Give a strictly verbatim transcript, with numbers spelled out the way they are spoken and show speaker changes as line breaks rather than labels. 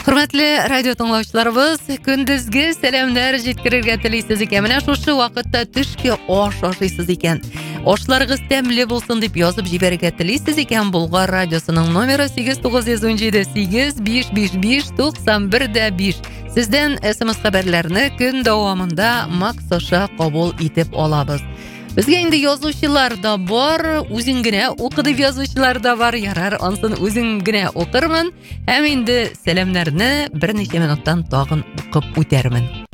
Hürmetli радио тыңлаучыларыбыз, көндүзгү сәламнар жеткирерге телисез экен. Менә шушы вакытта төшкө аш ашыйсыз икән. Ашларыгыз тәмле булсын дип язып җибәрергә телисез икән. Болгар радиосының номеры сигез тугыз ун җиде сигез биш биш биш туксан бер биш. Сездән эс-эм-эс хәбәрләрне көн дәвамында максаша кабул итеп алабыз. Безгә инде язучылар да бар, үзең генә укы дип язучылар да бар. Ярар, ансын үзең генә укырмын. Һәм инде сәламнарны берничә минуттан тагын укып үтәрмен.